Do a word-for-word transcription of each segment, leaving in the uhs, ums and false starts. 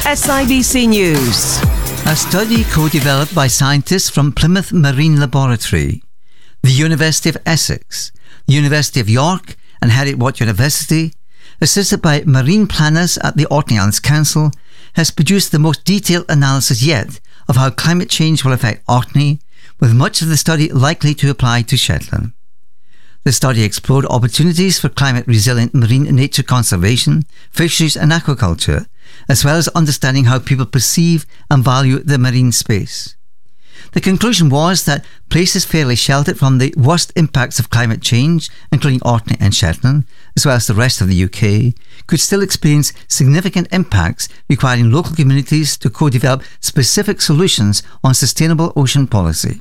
S I B C News. A study co-developed by scientists from Plymouth Marine Laboratory, the University of Essex, the University of York and Heriot-Watt University, assisted by marine planners at the Orkney Islands Council, has produced the most detailed analysis yet of how climate change will affect Orkney, with much of the study likely to apply to Shetland. The study explored opportunities for climate-resilient marine nature conservation, fisheries and aquaculture, as well as understanding how people perceive and value the marine space. The conclusion was that places fairly sheltered from the worst impacts of climate change, including Orkney and Shetland, as well as the rest of the U K, could still experience significant impacts requiring local communities to co-develop specific solutions on sustainable ocean policy.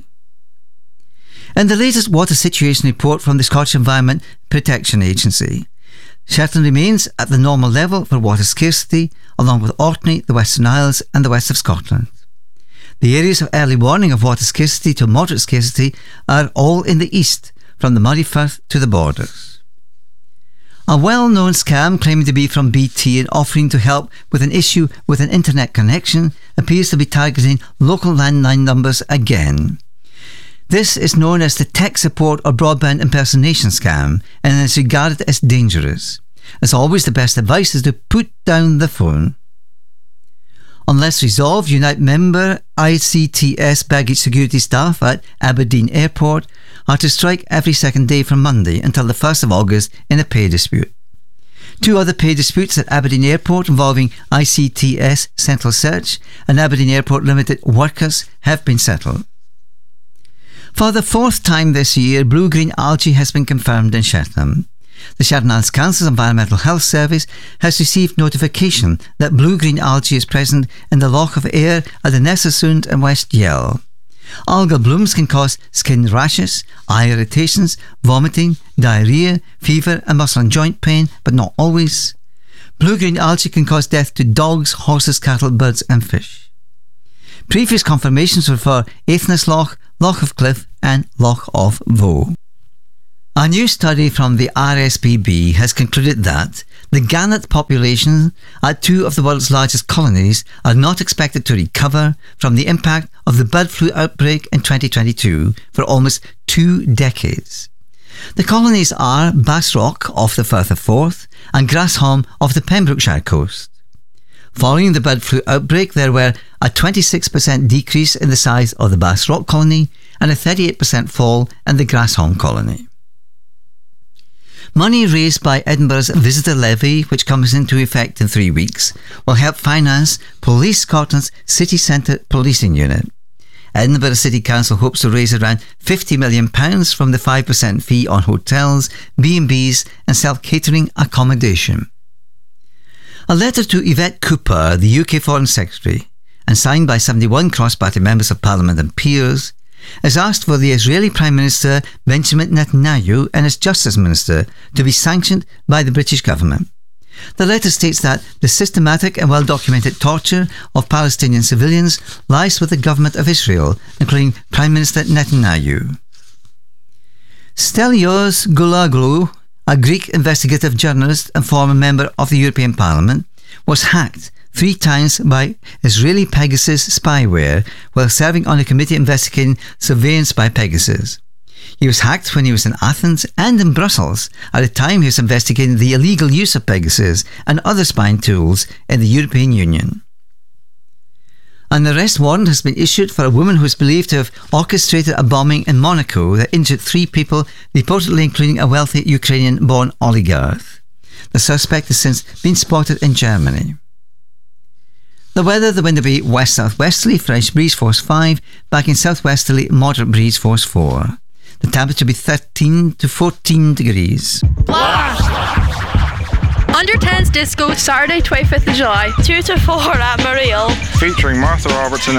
In the latest water situation report from the Scottish Environment Protection Agency, Shetland remains at the normal level for water scarcity, along with Orkney, the Western Isles and the west of Scotland. The areas of early warning of water scarcity to moderate scarcity are all in the east, from the Moray Firth to the borders. A well-known scam claiming to be from B T and offering to help with an issue with an internet connection appears to be targeting local landline numbers again. This is known as the tech support or broadband impersonation scam and is regarded as dangerous. As always, the best advice is to put down the phone. Unless resolved, Unite member I C T S baggage security staff at Aberdeen Airport are to strike every second day from Monday until the first of August in a pay dispute. Two other pay disputes at Aberdeen Airport involving I C T S Central Search and Aberdeen Airport Limited workers have been settled. For the fourth time this year, blue-green algae has been confirmed in Shetland. The Shetland Islands Council's Environmental Health Service has received notification that blue-green algae is present in the Loch of Ayr at the Nessasund and West Yell. Algal blooms can cause skin rashes, eye irritations, vomiting, diarrhoea, fever and muscle and joint pain, but not always. Blue-green algae can cause death to dogs, horses, cattle, birds and fish. Previous confirmations were for Athnas Loch, Loch of Cliff and Loch of Voe. A new study from the R S P B has concluded that the gannet population at two of the world's largest colonies are not expected to recover from the impact of the bird flu outbreak in twenty twenty-two for almost two decades. The colonies are Bass Rock off the Firth of Forth and Grasholm off the Pembrokeshire coast. Following the bird flu outbreak, there were a twenty-six percent decrease in the size of the Bass Rock colony and a thirty-eight percent fall in the Grasholm colony. Money raised by Edinburgh's visitor levy, which comes into effect in three weeks, will help finance Police Scotland's city centre policing unit. Edinburgh City Council hopes to raise around fifty million pounds from the five percent fee on hotels, B and Bs and self-catering accommodation. A letter to Yvette Cooper, the U K Foreign Secretary, and signed by seventy-one cross-party members of Parliament and peers, has asked for the Israeli Prime Minister Benjamin Netanyahu and his Justice Minister to be sanctioned by the British government. The letter states that the systematic and well-documented torture of Palestinian civilians lies with the government of Israel, including Prime Minister Netanyahu. Stelios Gouloglou, a Greek investigative journalist and former member of the European Parliament, was hacked three times by Israeli Pegasus spyware while serving on a committee investigating surveillance by Pegasus. He was hacked when he was in Athens and in Brussels at the time he was investigating the illegal use of Pegasus and other spying tools in the European Union. An arrest warrant has been issued for a woman who is believed to have orchestrated a bombing in Monaco that injured three people, reportedly including a wealthy Ukrainian-born oligarch. The suspect has since been spotted in Germany. The weather, the wind will be west-southwesterly, fresh breeze force five, back in southwesterly, moderate breeze force four. The temperature will be thirteen to fourteen degrees. Blast! Under tens Disco, Saturday twenty-fifth of July, two to four at Mariel. Featuring Martha Robertson